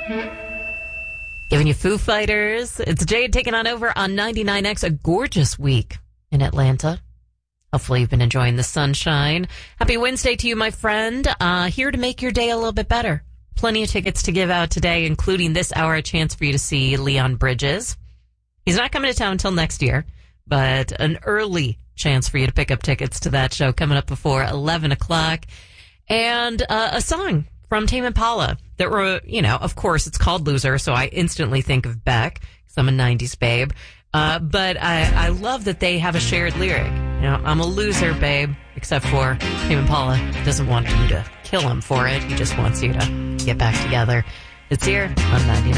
Giving you Foo Fighters. It's Jade taking on over on 99X. A gorgeous week in Atlanta. Hopefully you've been enjoying the sunshine. Happy Wednesday to you, my friend. Here to make your day a little bit better. Plenty of tickets to give out today, including this hour, a chance for you to see Leon Bridges. He's not coming to town until next year, but an early chance for you to pick up tickets to that show coming up before 11 o'clock. And a song from Tame Impala that were, of course, it's called Loser, so I instantly think of Beck, because I'm a 90s babe. But I love that they have a shared lyric. I'm a loser, babe, except for Tame Impala doesn't want you to kill him for it. He just wants you to get back together. It's here on 99.